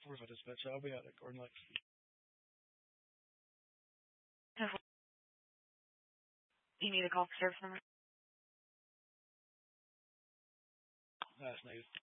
4-5 dispatch. I'll be out at Gordon Lake. You need a call for service number? That's needed.